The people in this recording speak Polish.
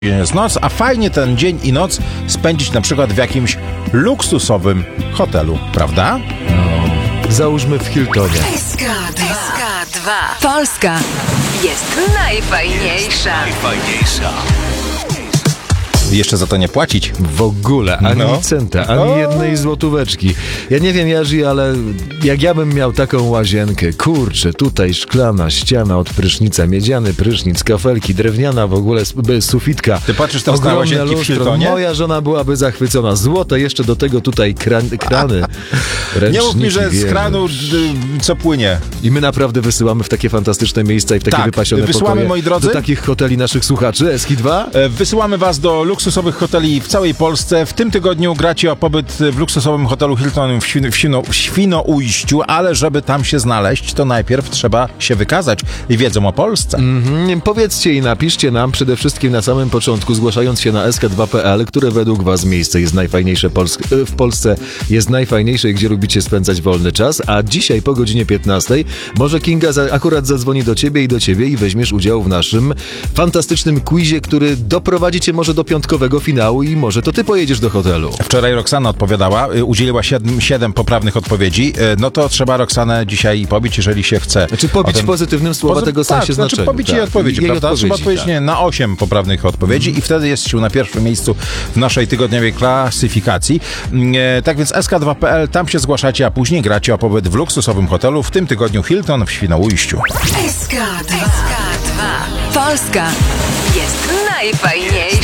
jest noc, a fajnie ten dzień i noc spędzić na przykład w jakimś luksusowym hotelu, prawda? Załóżmy w Hiltonie. SK2. Polska jest najfajniejsza. Jeszcze za to nie płacić. W ogóle, ani centa, ani jednej złotóweczki. Ja nie wiem, Jerzy, ale jak ja bym miał taką łazienkę, kurczę, tutaj szklana ściana od prysznica, miedziany prysznic, kafelki, drewniana w ogóle sufitka. Ty patrzysz teraz na łazienki w Hiltonie? Moja żona byłaby zachwycona. Złote, jeszcze do tego tutaj krany. Nie mów mi, że z kranu co płynie. I my naprawdę wysyłamy w takie fantastyczne miejsca i w takie wypasione wysyłamy, pokoje. moi drodzy, do takich hoteli naszych słuchaczy, SK2. Wysyłamy was do luksusowych hoteli w całej Polsce. W tym tygodniu gracie o pobyt w luksusowym hotelu Hilton w Świnoujściu, ale żeby tam się znaleźć, to najpierw trzeba się wykazać i wiedzą o Polsce. Powiedzcie i napiszcie nam przede wszystkim na samym początku, zgłaszając się na sk2.pl, które według was miejsce jest najfajniejsze w Polsce, jest najfajniejsze i gdzie lubicie spędzać wolny czas, a dzisiaj po godzinie 15 może Kinga akurat zadzwoni do ciebie i weźmiesz udział w naszym fantastycznym quizie, który doprowadzi cię może do piątkowego finału i może to ty pojedziesz do hotelu. Wczoraj Roxana odpowiadała, udzieliła 7 poprawnych odpowiedzi, no to trzeba Roxanę dzisiaj pobić, jeżeli się chce. Znaczy pobić w pozytywnym słowa tego sensie znaczeniu. Znaczy pobić jej odpowiedzi, prawda? Trzeba odpowiedzieć na 8 poprawnych odpowiedzi i wtedy jest się na pierwszym miejscu w naszej tygodniowej klasyfikacji. Tak więc sk2.pl, tam się zgłaszacie, a później gracie o pobyt w luksusowym hotelu, w tym tygodniu Hilton w Świnoujściu. SK2. Polska jest najfajniejsza.